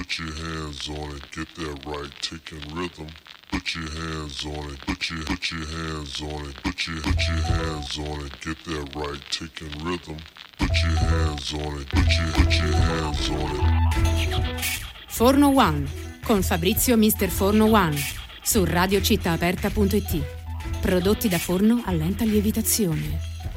Put your hands on it, get that right, taking rhythm. Put your hands on it, put your hands on it, put your hands on it, get that right, taking rhythm. Put your hands on it, put your hands on it. Forno One con Fabrizio Mister Forno One su radiocittaaperta.it. Prodotti da forno a lenta lievitazione.